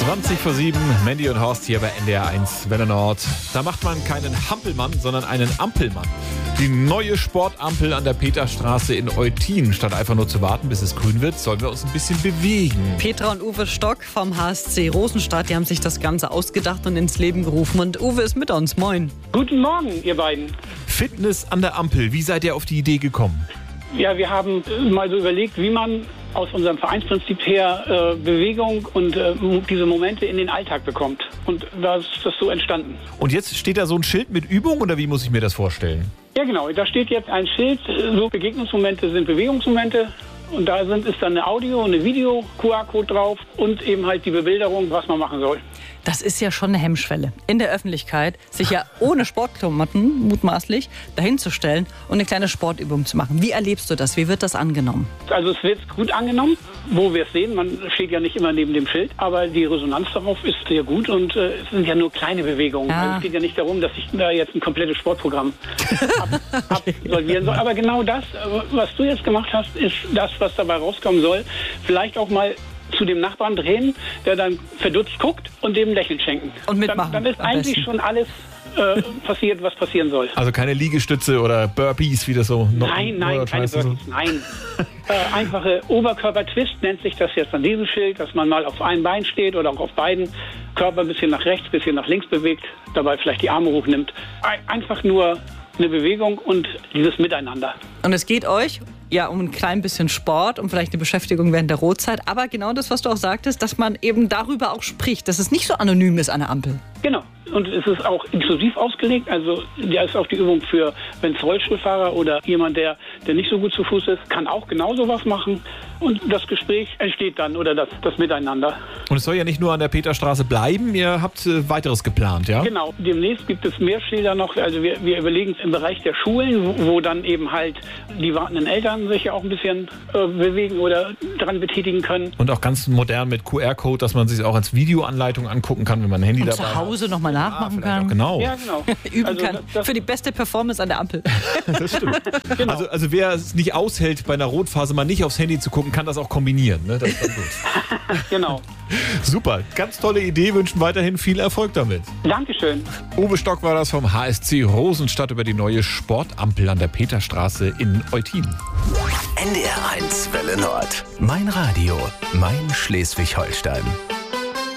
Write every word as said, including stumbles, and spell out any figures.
zwanzig vor sieben, Mandy und Horst hier bei N D R eins Welle Nord. Da macht man keinen Hampelmann, sondern einen Ampelmann. Die neue Sportampel an der Peterstraße in Eutin. Statt einfach nur zu warten, bis es grün wird, sollen wir uns ein bisschen bewegen. Petra und Uwe Stock vom H S C Rosenstadt, die haben sich das Ganze ausgedacht und ins Leben gerufen. Und Uwe ist mit uns. Moin. Guten Morgen, ihr beiden. Fitness an der Ampel. Wie seid ihr auf die Idee gekommen? Ja, wir haben mal so überlegt, wie man aus unserem Vereinsprinzip her äh, Bewegung und äh, diese Momente in den Alltag bekommt. Und da ist das so entstanden. Und jetzt steht da so ein Schild mit Übung oder wie muss ich mir das vorstellen? Ja, genau. Da steht jetzt ein Schild, so Begegnungsmomente sind Bewegungsmomente. Und da sind, ist dann eine Audio- und eine Video-Q R-Code drauf und eben halt die Bebilderung, was man machen soll. Das ist ja schon eine Hemmschwelle. In der Öffentlichkeit, sich ja ohne Sportklamotten, mutmaßlich, dahinzustellen und eine kleine Sportübung zu machen. Wie erlebst du das? Wie wird das angenommen? Also es wird gut angenommen, wo wir es sehen. Man steht ja nicht immer neben dem Schild, aber die Resonanz darauf ist sehr gut und äh, es sind ja nur kleine Bewegungen. Ja. Also es geht ja nicht darum, dass ich da jetzt ein komplettes Sportprogramm ab absolvieren soll. Aber genau das, was du jetzt gemacht hast, ist das, was dabei rauskommen soll. Vielleicht auch mal zu dem Nachbarn drehen, der dann verdutzt guckt und dem Lächeln schenken. Und mitmachen. Dann, dann ist am eigentlich besten schon alles äh, passiert, was passieren soll. Also keine Liegestütze oder Burpees, wie das so noch. Nein, nein, keine Burpees, nein. äh, einfache Oberkörper-Twist nennt sich das jetzt an diesem Schild, dass man mal auf einem Bein steht oder auch auf beiden, Körper ein bisschen nach rechts, ein bisschen nach links bewegt, dabei vielleicht die Arme hochnimmt. Einfach nur eine Bewegung und dieses Miteinander. Und es geht euch ja um ein klein bisschen Sport, um vielleicht eine Beschäftigung während der Rotzeit, aber genau das, was du auch sagtest, dass man eben darüber auch spricht, dass es nicht so anonym ist an der Ampel. Genau. Und es ist auch inklusiv ausgelegt. Also da ist auch die Übung für, wenn es Rollstuhlfahrer oder jemand, der, der nicht so gut zu Fuß ist, kann auch genau sowas machen. Und das Gespräch entsteht dann oder das, das Miteinander. Und es soll ja nicht nur an der Peterstraße bleiben, ihr habt äh, weiteres geplant, ja? Genau. Demnächst gibt es mehr Schilder noch. Also wir, wir überlegen im Bereich der Schulen, wo, wo dann eben halt die wartenden Eltern sich ja auch ein bisschen äh, bewegen oder daran betätigen können. Und auch ganz modern mit Q R-Code, dass man sich auch als Videoanleitung angucken kann, wenn man ein Handy Und dabei zu Hause nochmal nachmachen ah, kann. Genau. Ja, genau. Üben Also kann. das- Für die beste Performance an der Ampel. Das stimmt. Genau. Also, also wer es nicht aushält, bei einer Rotphase mal nicht aufs Handy zu gucken, kann das auch kombinieren. Ne? Das ist dann gut. Genau. Super, ganz tolle Idee, wünschen weiterhin viel Erfolg damit. Dankeschön. Uwe Stock war das vom H S C Rosenstadt über die neue Sportampel an der Peterstraße in Eutin. N D R eins Welle Nord. Mein Radio, mein Schleswig-Holstein.